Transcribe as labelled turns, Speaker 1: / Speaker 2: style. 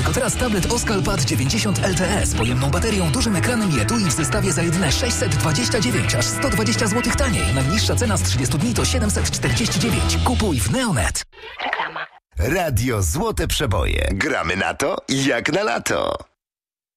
Speaker 1: Tylko teraz tablet Oskal Pad 90 LTE z pojemną baterią, dużym ekranem i etui w zestawie za jedyne 629, aż 120 zł taniej. Najniższa cena z 30 dni to 749. Kupuj w Neonet.
Speaker 2: Reklama.
Speaker 3: Radio Złote Przeboje. Gramy na to jak na lato.